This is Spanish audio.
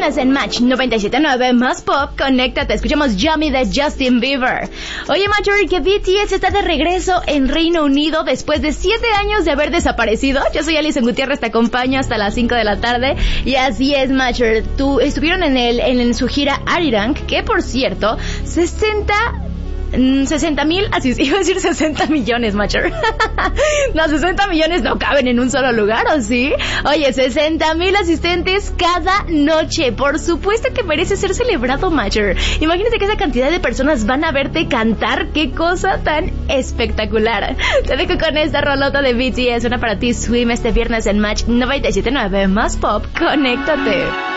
viernes en Match 97.9 más pop, conéctate, escuchamos Yummy de Justin Bieber. Oye, Marjorie, que BTS está de regreso en Reino Unido después de 7 años de haber desaparecido. Yo soy Alison Gutiérrez, te acompaño hasta las 5 de la tarde. Y así es, Marjorie, estuvieron en su gira Arirang, que por cierto, 60 mil, así iba a decir 60 millones, Matcher. No, 60 millones no caben en un solo lugar, ¿o sí? Oye, 60,000 asistentes cada noche. Por supuesto que merece ser celebrado, Matcher. Imagínate que esa cantidad de personas van a verte cantar. ¡Qué cosa tan espectacular! Te dejo con esta rolota de BTS, una para ti, Swim, este viernes en Match 97.9 más pop. Conéctate.